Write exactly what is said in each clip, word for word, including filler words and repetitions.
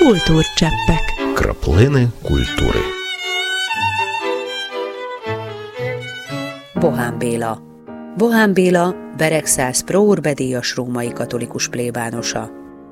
Культурчеппек. Краплини культури. Bohán Béla. Bohán Béla Beregszász Pro Urbe díjas római katolikus plébánosa.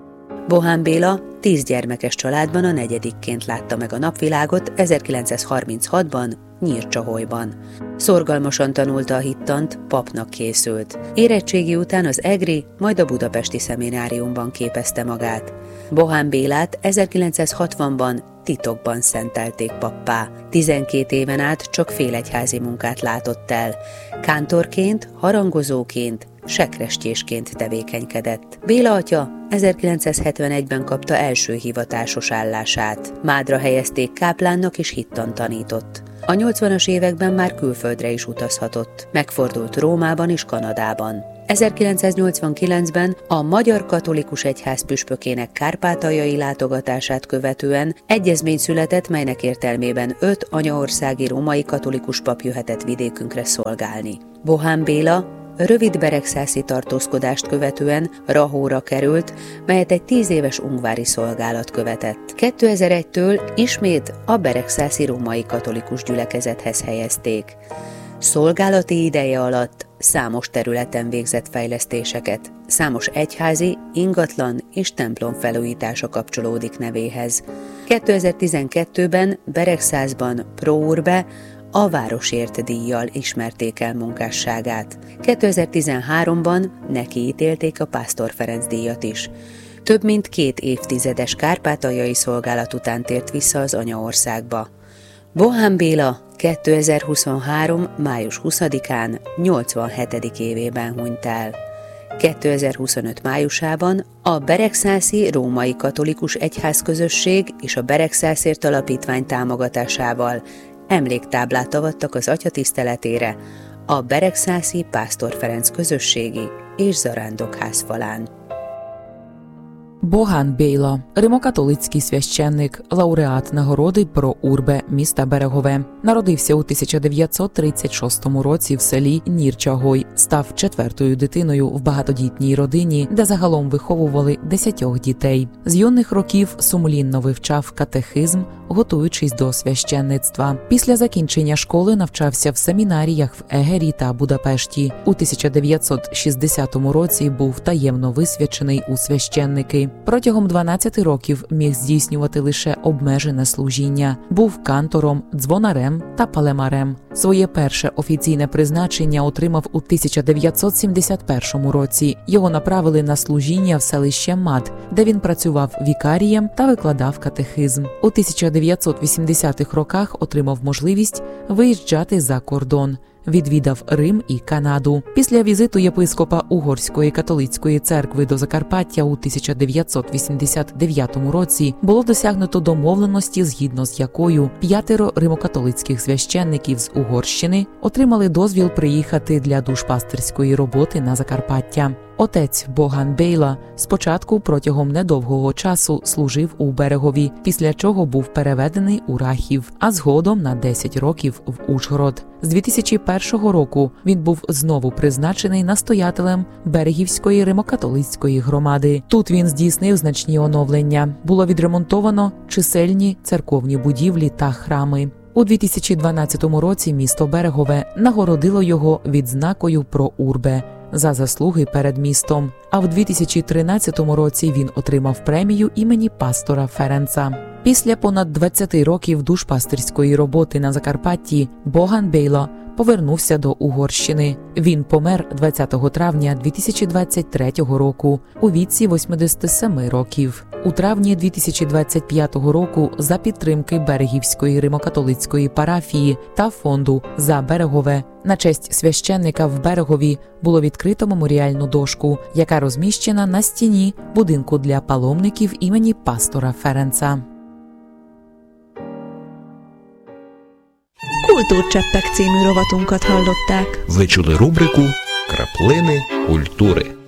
Bohán Béla tíz gyermekes családban a negyedikként látta meg a napvilágot ezerkilencszázharminchatban Nyírcsaholyban. Szorgalmasan tanulta a hittant, papnak készült. Érettségi után az egri, majd a budapesti szemináriumban képezte magát. Bohán Bélát ezerkilencszázhatvanban titokban szentelték pappá. tizenkét éven át csak félegyházi munkát látott el. Kántorként, harangozóként, sekrestjésként tevékenykedett. Béla atya ezerkilencszázhetvenegyben kapta első hivatásos állását. Mádra helyezték káplánnak és hittant tanított. A nyolcvanas években már külföldre is utazhatott. Megfordult Rómában és Kanadában. ezerkilencszáznyolcvankilencben a Magyar Katolikus Egyház püspökének kárpátaljai látogatását követően egyezmény született, melynek értelmében öt anyaországi római katolikus pap jöhetett vidékünkre szolgálni. Bohán Béla rövid beregszászi tartózkodást követően Rahóra került, melyet egy tíz éves ungvári szolgálat követett. kétezer-egytől ismét a beregszászi római katolikus gyülekezethez helyezték. Szolgálati ideje alatt számos területen végzett fejlesztéseket, számos egyházi, ingatlan és templom felújítása kapcsolódik nevéhez. kétezer-tizenkettőben Beregszászban Pro Urbe a Városért díjjal ismerték el munkásságát. kétezer-tizenháromban neki ítélték a Pásztor Ferenc díjat is. Több mint két évtizedes kárpátaljai szolgálat után tért vissza az anyaországba. Bohán Béla kétezer-huszonhárom. május huszadikán nyolcvanhetedik évében hunyt el. kétezer-huszonöt. májusában a Beregszászi Római Katolikus Egyházközösség és a Beregszászért Alapítvány támogatásával emléktáblát avattak az atya tiszteletére a beregszászi Pásztor Ferenc közösségi és zarándokház falán. Bohán Béла – римокатолицький священник, лауреат нагороди Про Урбе міста Берегове. Народився у тисяча дев'ятсот тридцять шостому році в селі Нірчагой. Став четвертою дитиною в багатодітній родині, де загалом виховували десятьох дітей. З юних років сумлінно вивчав катехизм, готуючись до священництва. Після закінчення школи навчався в семінаріях в Егері та Будапешті. У тисяча дев'ятсот шістдесятому році був таємно висвячений у священники. Протягом дванадцяти років міг здійснювати лише обмежене служіння. Був кантором, дзвонарем та палемарем. Своє перше офіційне призначення отримав у тисяча дев'ятсот сімдесят першому році. Його направили на служіння в селище Мад, де він працював вікарієм та викладав катехизм. У тисяча дев'ятсот вісімдесятих роках отримав можливість виїжджати за кордон. Відвідав Рим і Канаду. Після візиту єпископа Угорської католицької церкви до Закарпаття у тисяча дев'ятсот вісімдесят дев'ятому році було досягнуто домовленості, згідно з якою п'ятеро римокатолицьких священників з Угорщини отримали дозвіл приїхати для душпастерської роботи на Закарпаття. Отець Боhán Béla спочатку протягом недовгого часу служив у Берегові, після чого був переведений у Рахів, а згодом на десять років в Ужгород. З дві тисячі першого року він був знову призначений настоятелем Берегівської римокатолицької громади. Тут він здійснив значні оновлення. Було відремонтовано чисельні церковні будівлі та храми. У дві тисячі дванадцятому році місто Берегове нагородило його відзнакою Про Урбе за заслуги перед містом, а в дві тисячі тринадцятому році він отримав премію імені Пастора Ференца. Після понад двадцяти років душпастерської роботи на Закарпатті Bohán Béla повернувся до Угорщини. Він помер двадцятого травня дві тисячі двадцять третього року у віці восьмидесяти семи років. У травні дві тисячі двадцять п'ятого року за підтримки Берегівської римокатолицької парафії та фонду «За Берегове» на честь священника в Берегові було відкрито меморіальну дошку, яка розміщена на стіні будинку для паломників імені Пастора Ференца. Kultúrcseppek című rovatunkat hallották. Ви чули рубрику «Краплини культури».